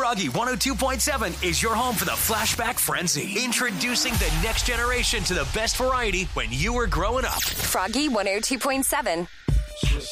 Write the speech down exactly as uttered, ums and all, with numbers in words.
Froggy one oh two point seven is your home for the Flashback Frenzy. Introducing the next generation to the best variety when you were growing up. Froggy one oh two point seven.